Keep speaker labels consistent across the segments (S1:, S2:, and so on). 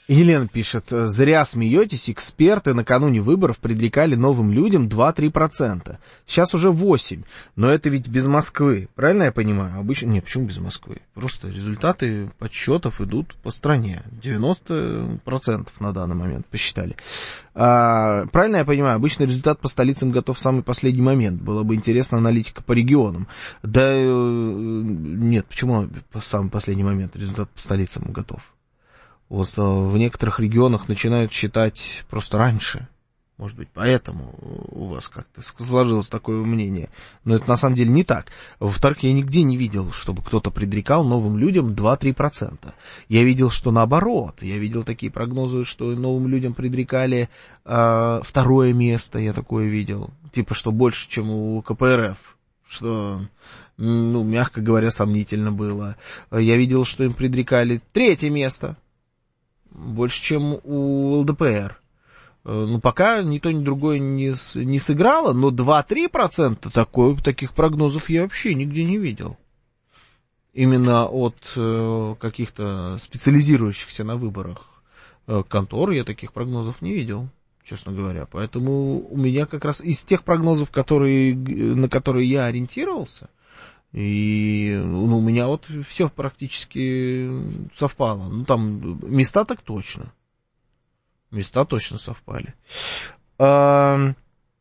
S1: Елена пишет, зря смеетесь, эксперты накануне выборов предрекали новым людям 2-3%. Сейчас уже 8%, но это ведь без Москвы, правильно я понимаю? Обычно, нет, почему без Москвы? Просто результаты подсчетов идут по стране, 90% на данный момент посчитали. Правильно я понимаю, обычно результат по столицам готов в самый последний момент, было бы интересно аналитика по регионам. Да нет, почему в самый последний момент результат по столицам готов? Вот в некоторых регионах начинают считать просто раньше. Может быть, поэтому у вас как-то сложилось такое мнение. Но это на самом деле не так. Во-вторых, я нигде не видел, чтобы кто-то предрекал новым людям 2-3%. Я видел, что наоборот. Я видел такие прогнозы, что новым людям предрекали второе место. Я такое видел. Типа, что больше, чем у КПРФ. Что, ну, мягко говоря, сомнительно было. Я видел, что им предрекали третье место. Больше, чем у ЛДПР. Ну, пока ни то, ни другое не сыграло, но 2-3% таких прогнозов я вообще нигде не видел. Именно от каких-то специализирующихся на выборах контор я таких прогнозов не видел, честно говоря. Поэтому у меня как раз из тех прогнозов, на которые я ориентировался, и ну, у меня вот все практически совпало. Ну, там места так точно. Места точно совпали. Так.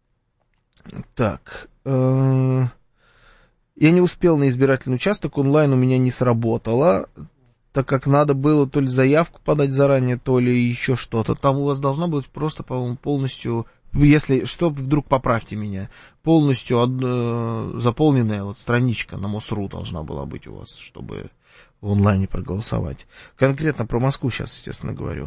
S1: Я не успел на избирательный участок. Онлайн у меня не сработало, так как надо было то ли заявку подать заранее, то ли еще что-то. Там у вас должна быть просто, по-моему, полностью... Если что, вдруг поправьте меня. Полностью заполненная вот страничка на МОСРУ должна была быть у вас, чтобы в онлайне проголосовать. Конкретно про Москву сейчас, естественно, говорю.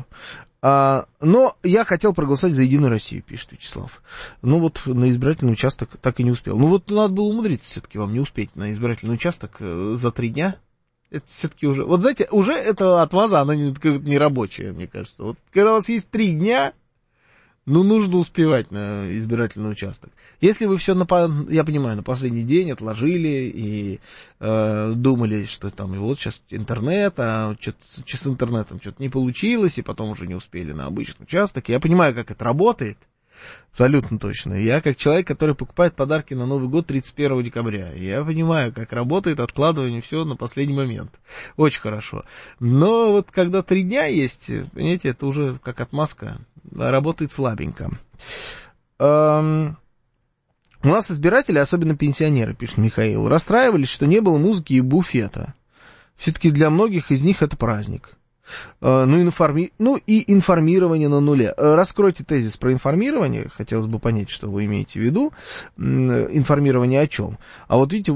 S1: Но я хотел проголосовать за Единую Россию, пишет Вячеслав. Ну вот на избирательный участок так и не успел. Ну вот надо было умудриться все-таки вам не успеть на избирательный участок за 3 дня. Это все-таки уже... Вот знаете, уже эта отмаза, она не рабочая, мне кажется. Вот когда у вас есть 3 дня... Ну, нужно успевать на избирательный участок. Если вы все, я понимаю, на последний день отложили и думали, что там и вот сейчас интернет, а с интернетом что-то не получилось, и потом уже не успели на обычный участок. Я понимаю, как это работает. Абсолютно точно. Я как человек, который покупает подарки на Новый год 31 декабря. Я понимаю, как работает откладывание все на последний момент. Очень хорошо. Но вот когда 3 дня есть, понимаете, это уже как отмазка. Работает слабенько. У нас избиратели, особенно пенсионеры, пишет Михаил, расстраивались, что не было музыки и буфета. Все-таки для многих из них это праздник. Ну и информирование на нуле. Раскройте тезис про информирование. Хотелось бы понять, что вы имеете в виду. Информирование о чем? А вот видите,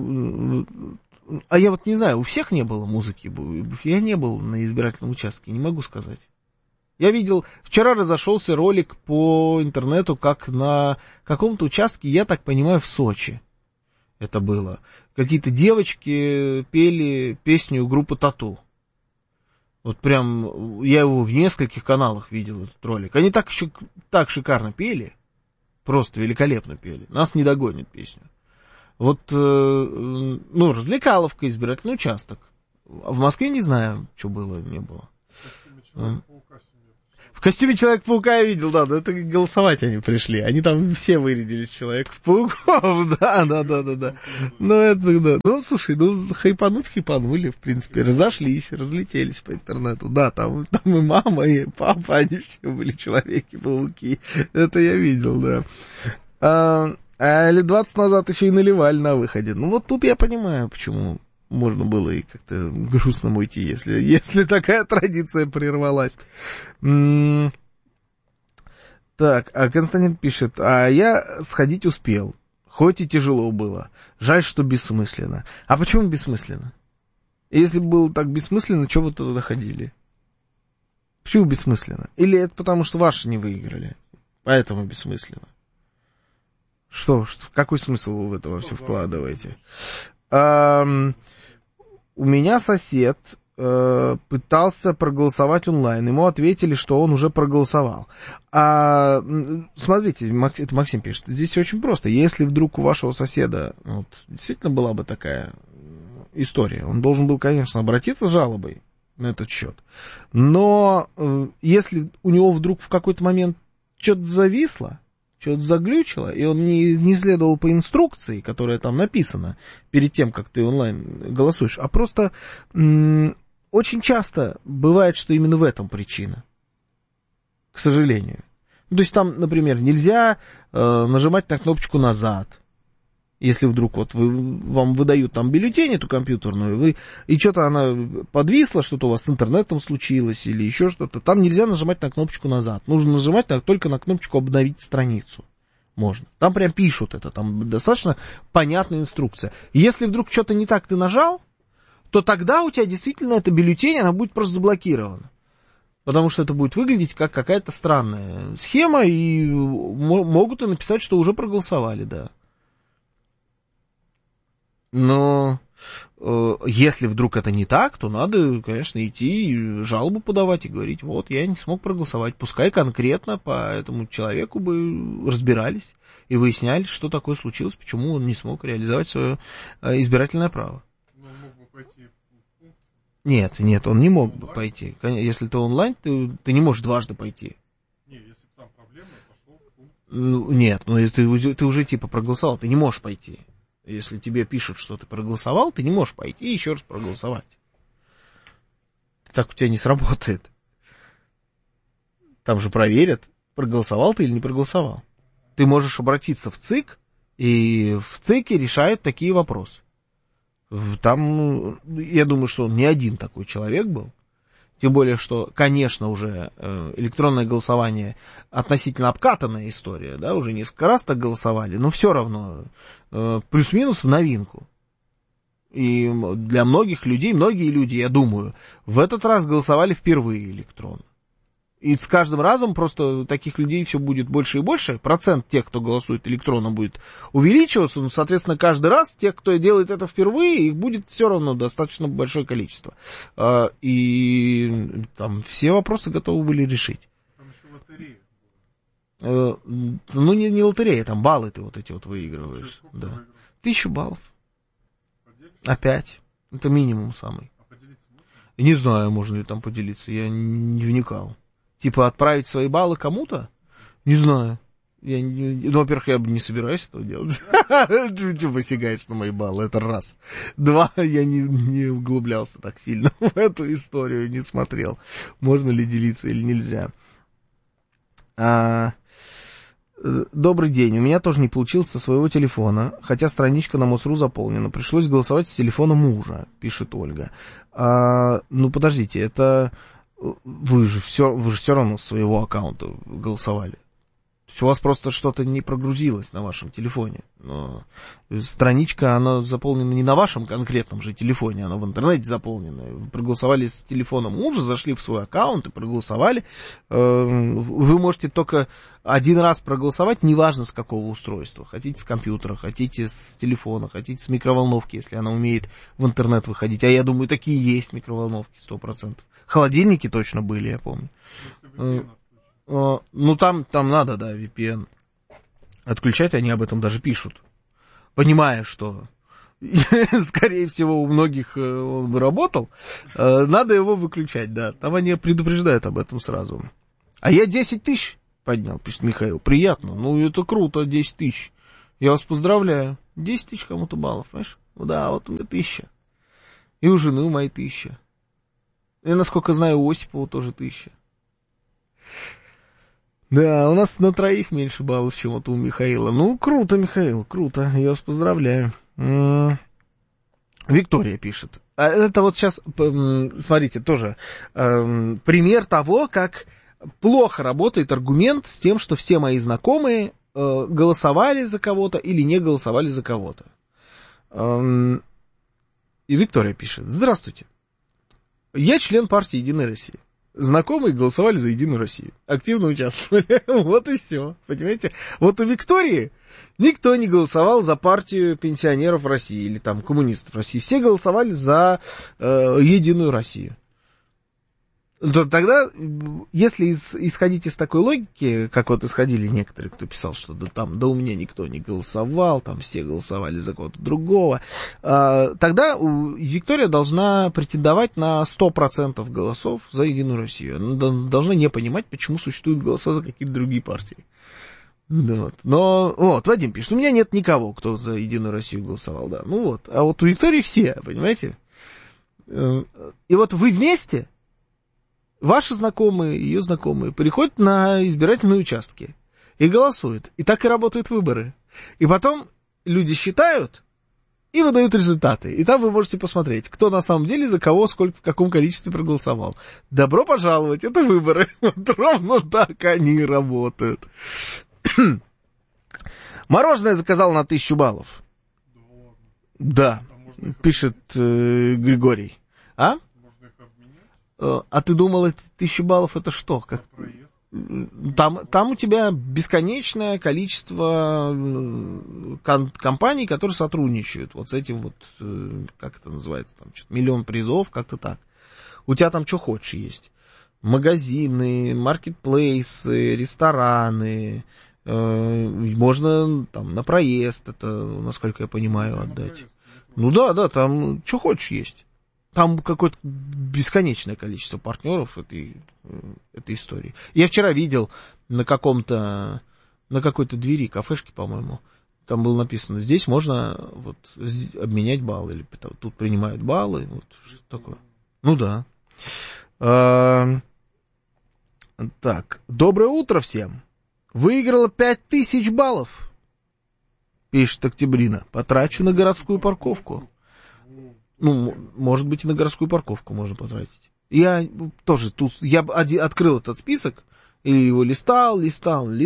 S1: а я вот не знаю, у всех не было музыки. Я не был на избирательном участке, не могу сказать. Я видел, вчера разошелся ролик по интернету, как на каком-то участке, я так понимаю, в Сочи это было. Какие-то девочки пели песню группы Тату. Вот прям, я его в нескольких каналах видел, этот ролик. Они так шикарно пели, просто великолепно пели. Нас не догонит песню. Вот, ну, развлекаловка, избирательный участок. В Москве не знаю, что было, не было. В костюме Человека-паука я видел, да, но это голосовать они пришли. Они там все вырядились Человеков-пауков, да. Ну, это, да. Ну, слушай, хайпанули, в принципе, разошлись, разлетелись по интернету. Да, там и мама, и папа, они все были Человеки-пауки. Это я видел, да. А лет 20 назад еще и наливали на выходе. Ну, вот тут я понимаю, почему можно было и как-то грустно уйти, если такая традиция прервалась. Так, а Константин пишет, а я сходить успел, хоть и тяжело было. Жаль, что бессмысленно. А почему бессмысленно? Если бы было так бессмысленно, что бы туда ходили? Почему бессмысленно? Или это потому, что ваши не выиграли? Поэтому бессмысленно. Что какой смысл вы в это все вкладываете? У меня сосед пытался проголосовать онлайн. Ему ответили, что он уже проголосовал. Смотрите, это Максим пишет, здесь очень просто. Если вдруг у вашего соседа вот, действительно была бы такая история, он должен был, конечно, обратиться с жалобой на этот счет. Но если у него вдруг в какой-то момент что-то зависло, что-то заглючило, и он не следовал по инструкции, которая там написана перед тем, как ты онлайн голосуешь, а просто очень часто бывает, что именно в этом причина, к сожалению. То есть там, например, нельзя нажимать на кнопочку «назад», если вдруг вот вам выдают там бюллетень эту компьютерную, и что-то она подвисла, что-то у вас с интернетом случилось или еще что-то, там нельзя нажимать на кнопочку «назад». Нужно нажимать только на кнопочку «обновить страницу». Можно. Там прям пишут это, там достаточно понятная инструкция. Если вдруг что-то не так ты нажал, то тогда у тебя действительно эта бюллетень, она будет просто заблокирована. Потому что это будет выглядеть как какая-то странная схема, и могут и написать, что уже проголосовали, да. Но если вдруг это не так, то надо, конечно, идти и жалобу подавать и говорить, вот, я не смог проголосовать. Пускай конкретно по этому человеку бы разбирались и выясняли, что такое случилось, почему он не смог реализовать свое избирательное право.
S2: Но он мог бы пойти в пункт?
S1: Нет, он не мог бы пойти. Если ты онлайн, ты не можешь дважды пойти.
S2: Нет, если там проблема, пошел в пункт.
S1: Нет, ты уже типа проголосовал, ты не можешь пойти. Если тебе пишут, что ты проголосовал, ты не можешь пойти и еще раз проголосовать. Так у тебя не сработает. Там же проверят, проголосовал ты или не проголосовал. Ты можешь обратиться в ЦИК, и в ЦИКе решают такие вопросы. Там, я думаю, что он не один такой человек был. Тем более, что, конечно, уже электронное голосование относительно обкатанная история, да, уже несколько раз так голосовали, но все равно плюс-минус в новинку. И для многих людей, многие люди, я думаю, в этот раз голосовали впервые электронно. И с каждым разом просто таких людей все будет больше и больше. Процент тех, кто голосует электронно, будет увеличиваться. Ну, соответственно, каждый раз тех, кто делает это впервые, их будет все равно достаточно большое количество. И там все вопросы готовы были решить.
S2: Там еще лотерея.
S1: Ну, не лотерея, там баллы ты вот эти вот выигрываешь. Да. 1000 баллов.
S2: Поделишься?
S1: Опять. Это минимум самый.
S2: А поделиться можно?
S1: Не знаю, можно ли там поделиться, я не вникал. Типа отправить свои баллы кому-то? Не знаю. Ну, во-первых, я бы не собираюсь этого делать. Ты посягаешь на мои баллы, это раз. Два, я не углублялся так сильно в эту историю, не смотрел, можно ли делиться или нельзя. Добрый день, у меня тоже не получилось со своего телефона, хотя страничка на МОСРУ заполнена. Пришлось голосовать с телефона мужа, пишет Ольга. Ну, подождите, это... Вы же все равно с своего аккаунта голосовали. То есть у вас просто что-то не прогрузилось на вашем телефоне. Но страничка, она заполнена не на вашем конкретном же телефоне, она в интернете заполнена. Вы проголосовали с телефона мужа, зашли в свой аккаунт и проголосовали. Вы можете только один раз проголосовать, неважно с какого устройства. Хотите с компьютера, хотите с телефона, хотите с микроволновки, если она умеет в интернет выходить. А я думаю, такие есть микроволновки, 100%. Холодильники точно были, я помню. Ну, там надо, да, VPN. Отключать они об этом даже пишут. Понимая, что, скорее всего, у многих он бы работал, надо его выключать, да. Там они предупреждают об этом сразу. А я 10 тысяч поднял, пишет Михаил. Приятно. Ну, это круто, 10 тысяч. Я вас поздравляю. 10 тысяч кому-то баллов, понимаешь? Да, вот у меня 1000. И у жены у моей 1000. И, насколько знаю, у Осипова тоже 1000. Да, у нас на троих меньше баллов, чем вот у Михаила. Ну, круто, Михаил, круто. Я вас поздравляю. Виктория пишет. Это вот сейчас, смотрите, тоже пример того, как плохо работает аргумент с тем, что все мои знакомые голосовали за кого-то или не голосовали за кого-то. И Виктория пишет. Здравствуйте. Я член партии «Единая Россия». Знакомые голосовали за «Единую Россию». Активно участвовали. Вот и все. Понимаете? Вот у Виктории никто не голосовал за партию пенсионеров России или там коммунистов России. Все голосовали за «Единую Россию». то тогда, если исходить из такой логики, как вот исходили некоторые, кто писал, что да у меня никто не голосовал, там все голосовали за кого-то другого, тогда Виктория должна претендовать на 100% голосов за Единую Россию. Она должна не понимать, почему существуют голоса за какие-то другие партии. Вот. Но, вот, Вадим пишет, у меня нет никого, кто за Единую Россию голосовал, да. Ну вот, а вот у Виктории все, понимаете? И вот вы вместе, ваши знакомые, ее знакомые, приходят на избирательные участки и голосуют. И так и работают выборы. И потом люди считают и выдают результаты. И там вы можете посмотреть, кто на самом деле за кого, сколько, в каком количестве проголосовал. Добро пожаловать, это выборы. Вот ровно так они работают. Мороженое заказал на 1000 баллов. Да, пишет Григорий. А? А ты думал, эти 1000 баллов это что? Как? Там у тебя бесконечное количество компаний, которые сотрудничают вот с этим вот, как это называется, там, 1 миллион призов, как-то так. У тебя там что хочешь есть. Магазины, маркетплейсы, рестораны, можно там на проезд, это, насколько я понимаю, отдать. Ну да, там что хочешь есть. Там какое-то бесконечное количество партнеров этой истории. Я вчера видел на какой-то двери кафешки, по-моему, там было написано, здесь можно вот обменять баллы, или тут принимают баллы, вот что такое. Ну да. Так, доброе утро всем. Выиграла 5000 баллов, пишет Октябрина. Потрачу на городскую парковку. Ну, может быть, и на городскую парковку можно потратить. Я тоже тут, я открыл этот список, и его листал. И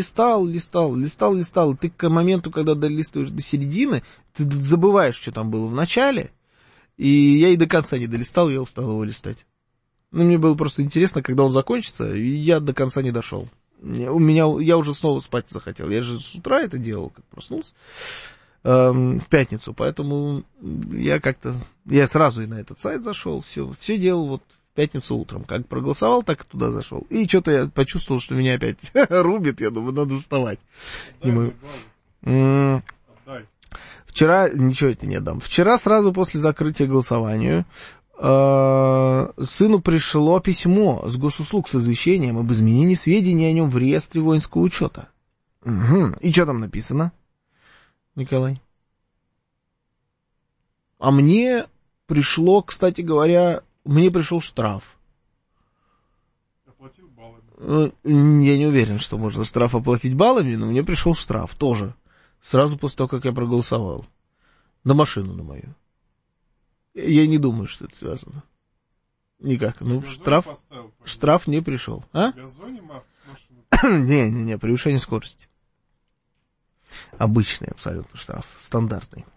S1: ты к моменту, когда долистываешь до середины, ты забываешь, что там было в начале, и я и до конца не долистал, я устал его листать. Ну, мне было просто интересно, когда он закончится, и я до конца не дошел. Я уже снова спать захотел. Я же с утра это делал, как проснулся в пятницу, поэтому я сразу и на этот сайт зашел, все делал вот в пятницу утром. Как проголосовал, так и туда зашел. И что-то я почувствовал, что меня опять рубит, я думаю, надо вставать. Вчера, ничего я тебе не отдам. Вчера сразу после закрытия голосования сыну пришло письмо с госуслуг с извещением об изменении сведений о нем в реестре воинского учета. Угу. И что там написано, Николай? А мне пришло, кстати говоря, пришел штраф.
S2: Оплатил баллами?
S1: Я не уверен, что можно штраф оплатить баллами, но мне пришел штраф тоже. Сразу после того, как я проголосовал. На машину на мою. Я не думаю, что это связано. Никак. Ну, штраф не пришел. А? Не, превышение скорости. Обычный абсолютно штраф. Стандартный.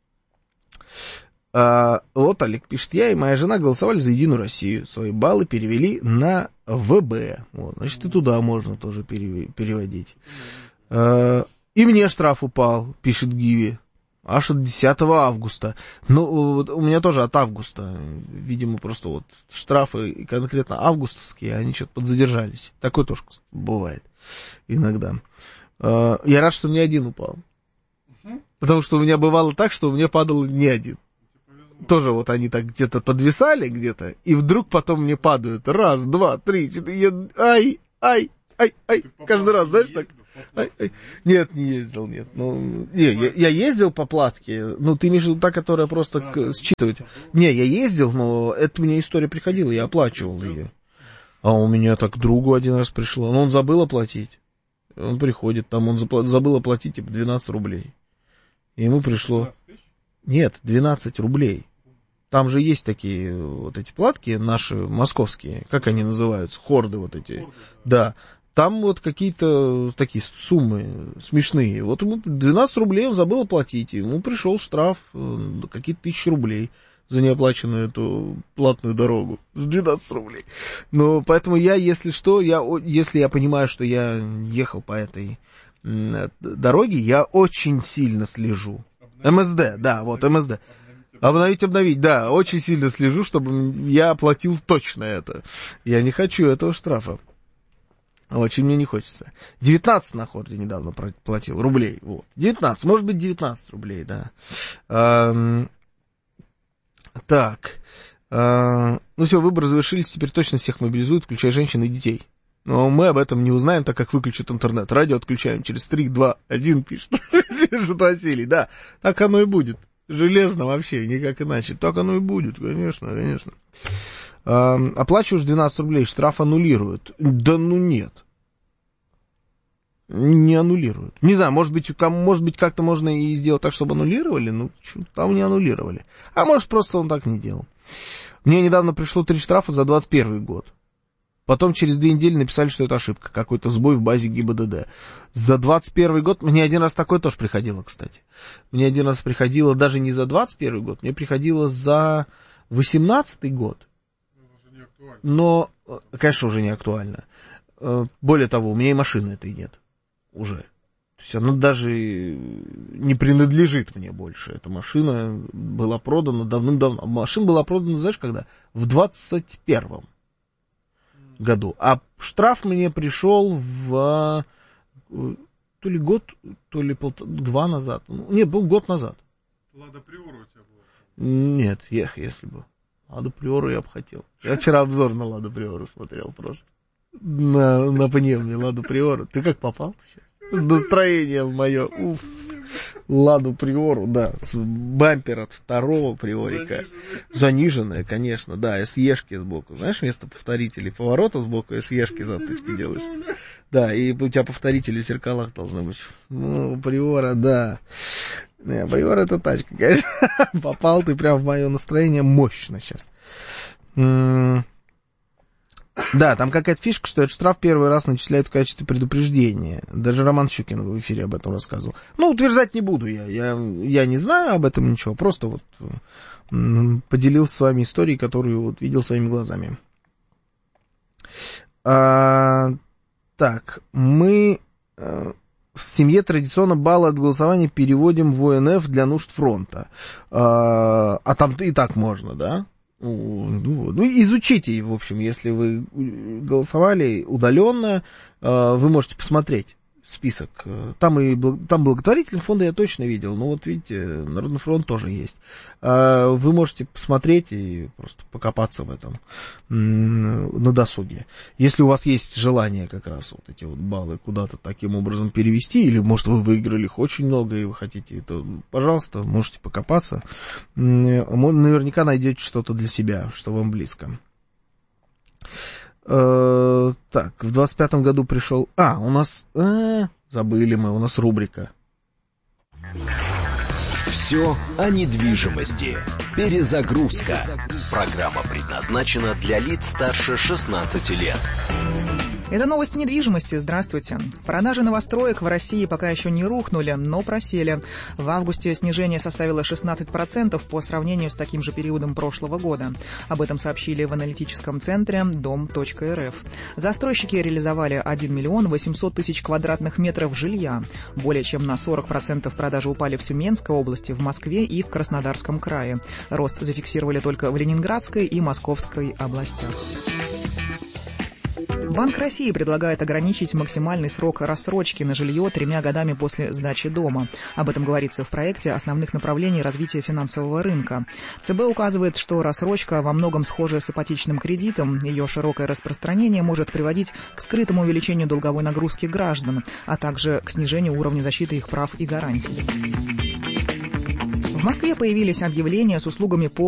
S1: Вот Олег пишет. Я и моя жена голосовали за Единую Россию. Свои баллы перевели на ВБ. Вот, значит, и туда можно тоже переводить. И мне штраф упал, пишет Гиви. Аж от 10 августа. Ну, вот у меня тоже от августа. Видимо, просто вот штрафы конкретно августовские, они что-то подзадержались. Такое тоже бывает иногда. Я рад, что мне один упал. Потому что у меня бывало так, что у меня падал не один. Тоже вот они так где-то подвисали где-то, и вдруг потом мне падают. 1, 2, 3, 4, ай. Каждый раз, знаешь, так. Нет, не ездил, нет. Я ездил по платке, ты имеешь в виду та, которая просто считывает. Не, я ездил, но это мне история приходила, я оплачивал ее. А у меня так другу один раз пришло, но он забыл оплатить. Он приходит, там он забыл оплатить, 12 рублей. И ему пришло... Нет, 12 рублей. Там же есть такие вот эти платки наши, московские, как они называются, хорды вот эти. Да. Там вот какие-то такие суммы смешные. Вот ему 12 рублей он забыл оплатить. Ему пришел штраф какие-то 1000 рублей за неоплаченную эту платную дорогу. С 12 рублей. Но поэтому если я понимаю, что я ехал по этой дороге, я очень сильно слежу. МСД, да, вот МСД. Обновить, да. Очень сильно слежу, чтобы я оплатил точно это. Я не хочу этого штрафа. Очень мне не хочется. 19 на хорде недавно платил рублей. Вот. 19, может быть 19 рублей, да. Так. Ну все, выборы завершились, теперь точно всех мобилизуют, включая женщин и детей. Но мы об этом не узнаем, так как выключат интернет. Радио отключаем через 3, 2, 1, пишет Василий. Да, так оно и будет. Железно вообще, никак иначе. Так оно и будет, конечно, конечно. Оплачиваешь 12 рублей, штраф аннулируют. Да ну нет. Не аннулируют. Не знаю, может быть как-то можно и сделать так, чтобы аннулировали, ну, там не аннулировали. А может, просто он так не делал. Мне недавно пришло 3 штрафа за 21 год. Потом через 2 недели написали, что это ошибка, какой-то сбой в базе ГИБДД. За 21 год, мне один раз такое тоже приходило, кстати. Мне один раз приходило даже не за 21 год, мне приходило за 18 год. Но, конечно, уже не актуально. Более того, у меня и машины этой нет уже. То есть она даже не принадлежит мне больше. Эта машина была продана давным-давно. Машина была продана, знаешь, когда? В 21-м году. А штраф мне пришел в то ли год, то ли 2 назад. Нет, был год назад.
S2: Лада Приора у тебя была?
S1: Нет, если бы. Ладу Приору я бы хотел. Я вчера обзор на Ладу Приору смотрел просто. На пневме Ладу Приору. Ты как попал сейчас? Настроение мое. Уф. Ладу Приору, да. С бампер от 2-го Приорика. Заниженная, конечно, да. СЕшки сбоку. Знаешь, вместо повторителей поворота сбоку СЕшки затычки делаешь. Да, и у тебя повторители в зеркалах должны быть. Ну, Приора, да. Приора это тачка, конечно. Попал ты прям в мое настроение мощно сейчас. Да, там какая-то фишка, что этот штраф первый раз начисляют в качестве предупреждения. Даже Роман Щукин в эфире об этом рассказывал. Ну, утверждать не буду я не знаю об этом ничего, просто вот поделился с вами историей, которую вот видел своими глазами. Так, мы в семье традиционно баллы от голосования переводим в ОНФ для нужд фронта. А там и так можно, да? Ну, изучите, в общем, если вы голосовали удаленно, вы можете посмотреть список. Там благотворительные фонды я точно видел, но вот видите, Народный фронт тоже есть. Вы можете посмотреть и просто покопаться в этом на досуге. Если у вас есть желание как раз вот эти вот баллы куда-то таким образом перевести, или, может, вы выиграли их очень много и вы хотите, то, пожалуйста, можете покопаться. Наверняка найдете что-то для себя, что вам близко. Так, в 25-м году пришел... у нас... забыли мы, у нас рубрика.
S3: Все о недвижимости. Перезагрузка. Программа предназначена для лиц старше 16 лет.
S4: Это новости недвижимости. Здравствуйте. Продажи новостроек в России пока еще не рухнули, но просели. В августе снижение составило 16% по сравнению с таким же периодом прошлого года. Об этом сообщили в аналитическом центре дом.рф. Застройщики реализовали 1 миллион 800 тысяч квадратных метров жилья. Более чем на 40% продажи упали в Тюменской области, в Москве и в Краснодарском крае. Рост зафиксировали только в Ленинградской и Московской областях. Банк России предлагает ограничить максимальный срок рассрочки на жилье 3 годами после сдачи дома. Об этом говорится в проекте основных направлений развития финансового рынка. ЦБ указывает, что рассрочка во многом схожа с ипотечным кредитом. Ее широкое распространение может приводить к скрытому увеличению долговой нагрузки граждан, а также к снижению уровня защиты их прав и гарантий. В Москве появились объявления с услугами по